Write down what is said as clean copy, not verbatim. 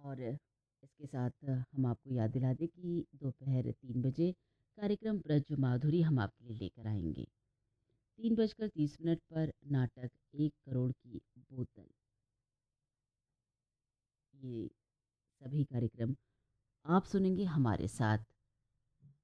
और इसके साथ हम आपको याद दिला दें कि दोपहर 3 बजे कार्यक्रम ब्रज माधुरी हम आपके लिए लेकर आएंगे। 3 बजकर 30 मिनट पर नाटक 1 करोड़ की बोतल, ये सभी कार्यक्रम आप सुनेंगे हमारे साथ।